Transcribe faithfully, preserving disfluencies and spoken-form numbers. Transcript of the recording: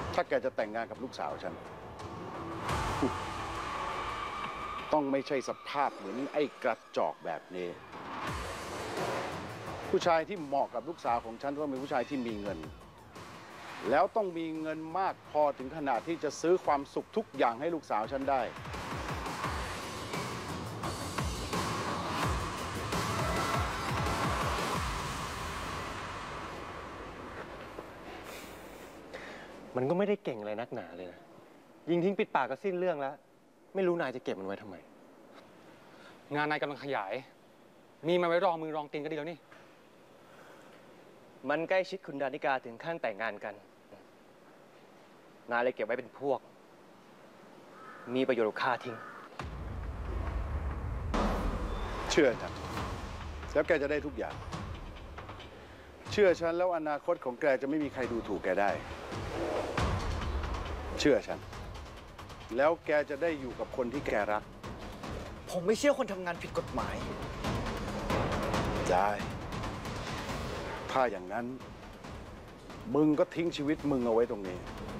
ถ้าแกจะแต่งงานกับลูกสาวฉันต้องไม่ใช่สภาพเหมือนไอ้กระจอกแบบนี้ผู้ชายที่เหมาะกับลูกสาวของฉันต้องเป็นผู้ชายที่มีเงินแล้วต้องมีเงินมากพอถึงขนาดที่จะซื้อความสุขทุกอย่างให้ลูกสาวฉันได้มันก็ไม่ได้เก่งอะไรนักหนาเลยนะยิงทิ้งปิดปากก็สิ้นเรื่องแล้วไม่รู้นายจะเก็บมันไว้ทำไมงานนายกำลังขยายมีมาไว้รองมือรองตีนก็ดีแล้วนี่มันใกล้ชิดคุณดานิกาถึงขั้นแต่งงานกันนายเลยเก็บไว้เป็นพวกมีประโยชน์ค่าทิ้งเชื่อฉันแล้วแกจะได้ทุกอย่างเชื่อฉันแล้วอนาคตของแกจะไม่มีใครดูถูกแกได้เชื่อฉันแล้วแกจะได้อยู่กับคนที่แกรักผมไม่เชื่อคนทำงานผิดกฎหมายได้ถ้าอย่างนั้นมึงก็ทิ้งชีวิตมึงเอาไว้ตรงนี้